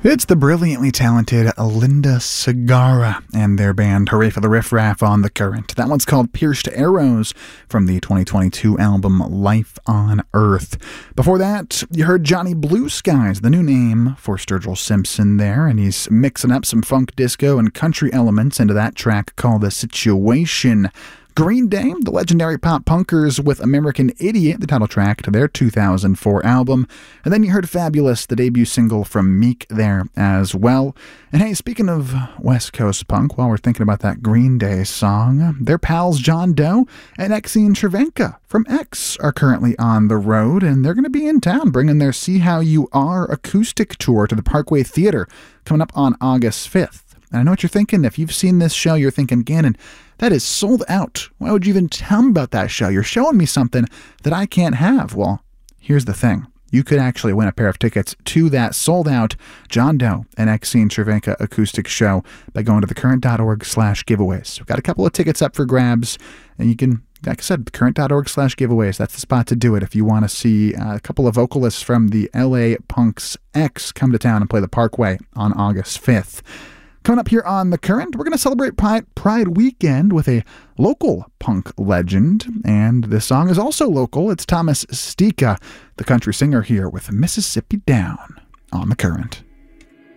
It's the brilliantly talented Linda Segarra and their band Hooray for the Riff Raff on The Current. That one's called Pierced Arrows from the 2022 album Life on Earth. Before that, you heard Johnny Blue Skies, the new name for Sturgill Simpson there, and he's mixing up some funk disco and country elements into that track called The Situation. Green Day, the legendary pop punkers with American Idiot, the title track to their 2004 album. And then you heard Fabulous, the debut single from Meek there as well. And hey, speaking of West Coast punk, while we're thinking about that Green Day song, their pals John Doe and Exene Cervenka from X are currently on the road, and they're going to be in town bringing their See How You Are acoustic tour to the Parkway Theater coming up on August 5th. And I know what you're thinking. If you've seen this show, you're thinking, Gannon, that is sold out. Why would you even tell me about that show? You're showing me something that I can't have. Well, here's the thing. You could actually win a pair of tickets to that sold-out John Doe and Exene Cervenka acoustic show by going to thecurrent.org/giveaways. We've got a couple of tickets up for grabs, and you can, like I said, thecurrent.org/giveaways. That's the spot to do it if you want to see a couple of vocalists from the LA Punks X come to town and play the Parkway on August 5th. Coming up here on The Current, we're going to celebrate Pride Weekend with a local punk legend, and this song is also local. It's Thomas Stika, the country singer, here with Mississippi Down on The Current.